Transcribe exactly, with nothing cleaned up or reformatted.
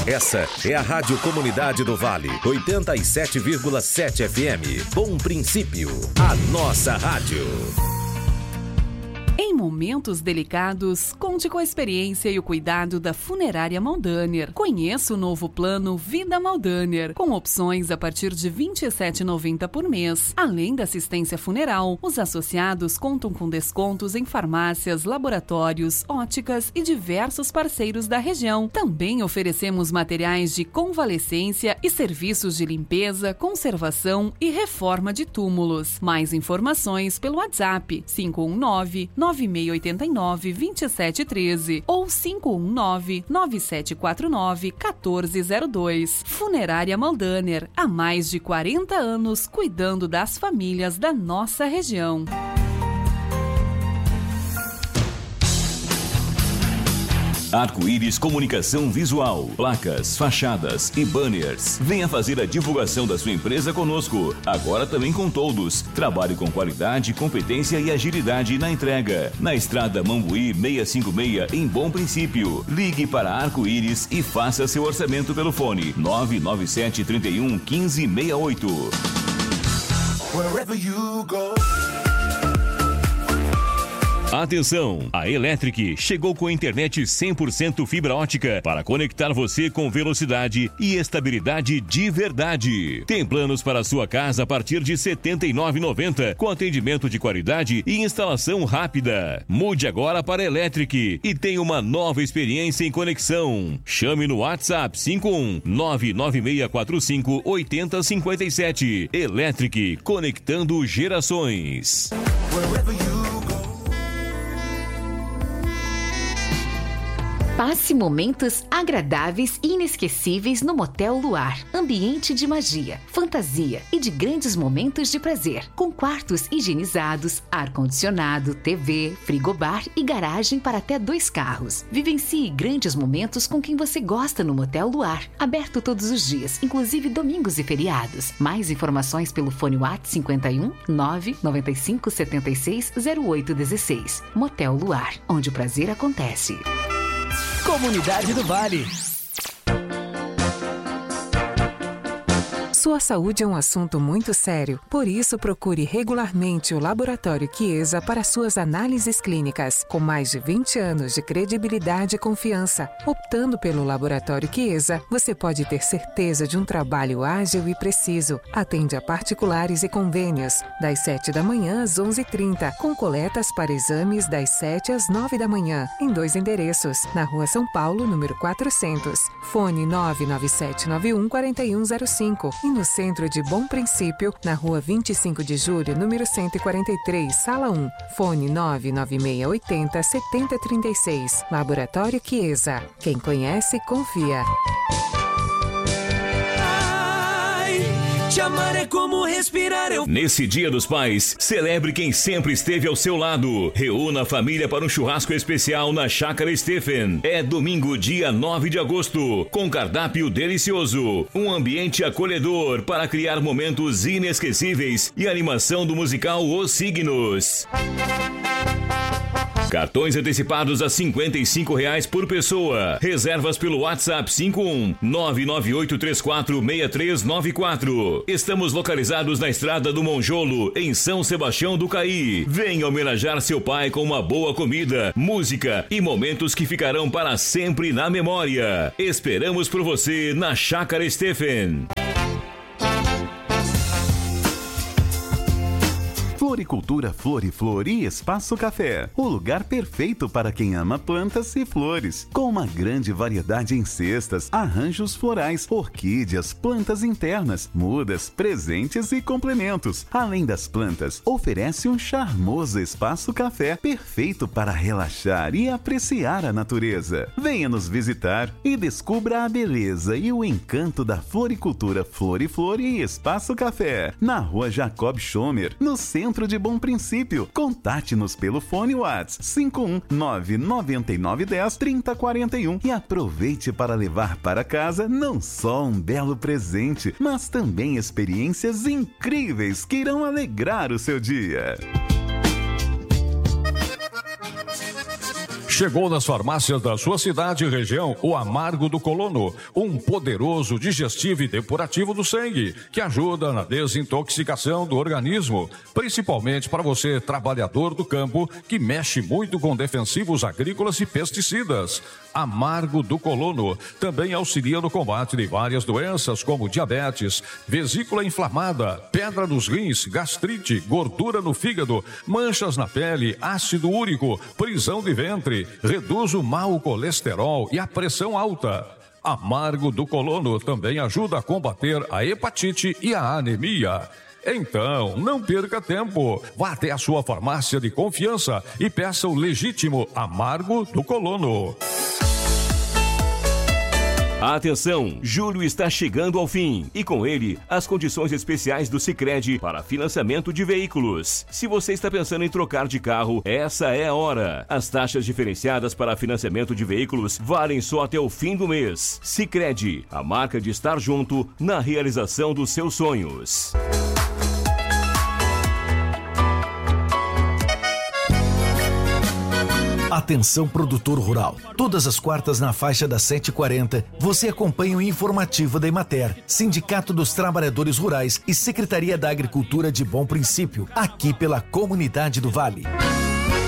Essa é a Rádio Comunidade do Vale, oitenta e sete vírgula sete F M. Bom Princípio, a nossa rádio. Em momentos delicados, conte com a experiência e o cuidado da Funerária Maldaner. Conheça o novo plano Vida Maldaner, com opções a partir de vinte e sete reais e noventa centavos por mês. Além da assistência funeral, os associados contam com descontos em farmácias, laboratórios, óticas e diversos parceiros da região. Também oferecemos materiais de convalescência e serviços de limpeza, conservação e reforma de túmulos. Mais informações pelo WhatsApp cinco um nove, nove seis oito nove, dois sete um três ou cinco um nove, nove sete quatro nove, um quatro zero dois. Funerária Maldaner, há mais de quarenta anos cuidando das famílias da nossa região. Arco-Íris Comunicação Visual, placas, fachadas e banners. Venha fazer a divulgação da sua empresa conosco. Agora também com todos. Trabalhe com qualidade, competência e agilidade na entrega. Na estrada Mambuí seiscentos e cinquenta e seis, em Bom Princípio. Ligue para Arco-Íris e faça seu orçamento pelo fone nove nove sete, trinta e um, quinze, sessenta e oito. Wherever you go. Atenção! A Electric chegou com a internet cem por cento fibra ótica para conectar você com velocidade e estabilidade de verdade. Tem planos para a sua casa a partir de setenta e nove reais e noventa centavos, com atendimento de qualidade e instalação rápida. Mude agora para a Electric e tenha uma nova experiência em conexão. Chame no WhatsApp cinco um nove nove seis quatro cinco oito zero cinco sete. Electric, conectando gerações. Wherever you Passe momentos agradáveis e inesquecíveis no Motel Luar. Ambiente de magia, fantasia e de grandes momentos de prazer. Com quartos higienizados, ar-condicionado, T V, frigobar e garagem para até dois carros. Vivencie grandes momentos com quem você gosta no Motel Luar. Aberto todos os dias, inclusive domingos e feriados. Mais informações pelo fone WhatsApp cinquenta e um, nove, noventa e cinco, setenta e seis, zero oito dezesseis. Motel Luar, onde o prazer acontece. Comunidade do Vale. Sua saúde é um assunto muito sério, por isso procure regularmente o Laboratório Chiesa para suas análises clínicas. Com mais de vinte anos de credibilidade e confiança, optando pelo Laboratório Chiesa, você pode ter certeza de um trabalho ágil e preciso. Atende a particulares e convênios, das sete da manhã às onze e trinta, com coletas para exames das sete às nove da manhã, em dois endereços, na Rua São Paulo, número quatrocentos. Fone nove nove sete nove um, quatro um zero cinco. E no centro de Bom Princípio, na Rua vinte e cinco de julho, número cento e quarenta e três, Sala um. Fone nove nove seis oito zero, sete zero três seis. Laboratório Chiesa. Quem conhece, confia. Te amar é como respirar, eu... Nesse Dia dos Pais, celebre quem sempre esteve ao seu lado. Reúna a família para um churrasco especial na Chácara Stephen. É domingo, dia nove de agosto, com cardápio delicioso, um ambiente acolhedor para criar momentos inesquecíveis e animação do musical Os Signos. Cartões antecipados a cinquenta e cinco reais por pessoa. Reservas pelo WhatsApp cinco um nove nove oito três quatro seis três nove quatro. Estamos localizados na Estrada do Monjolo, em São Sebastião do Caí. Venha homenagear seu pai com uma boa comida, música e momentos que ficarão para sempre na memória. Esperamos por você na Chácara Stephen. Floricultura Floriflor e Espaço Café, o lugar perfeito para quem ama plantas e flores, com uma grande variedade em cestas, arranjos florais, orquídeas, plantas internas, mudas, presentes e complementos. Além das plantas, oferece um charmoso espaço café perfeito para relaxar e apreciar a natureza. Venha nos visitar e descubra a beleza e o encanto da Floricultura Floriflor e Espaço Café, na Rua Jacob Schomer, no centro de Bom Princípio. Contate-nos pelo fone WhatsApp cinco um nove nove nove um zero, três zero quatro um e aproveite para levar para casa não só um belo presente, mas também experiências incríveis que irão alegrar o seu dia. Chegou nas farmácias da sua cidade e região o Amargo do Colono, um poderoso digestivo e depurativo do sangue, que ajuda na desintoxicação do organismo, principalmente para você, trabalhador do campo, que mexe muito com defensivos agrícolas e pesticidas. Amargo do Colono também auxilia no combate de várias doenças como diabetes, vesícula inflamada, pedra nos rins, gastrite, gordura no fígado, manchas na pele, ácido úrico, prisão de ventre, reduz o mau colesterol e a pressão alta. Amargo do Colono também ajuda a combater a hepatite e a anemia. Então, não perca tempo. Vá até a sua farmácia de confiança e peça o legítimo Amargo do Colono. Atenção, julho está chegando ao fim e com ele as condições especiais do Sicredi para financiamento de veículos. Se você está pensando em trocar de carro, essa é a hora. As taxas diferenciadas para financiamento de veículos valem só até o fim do mês. Sicredi, a marca de estar junto na realização dos seus sonhos. Atenção, produtor rural. Todas as quartas na faixa das sete e quarenta, você acompanha o informativo da Emater, Sindicato dos Trabalhadores Rurais e Secretaria da Agricultura de Bom Princípio, aqui pela Comunidade do Vale.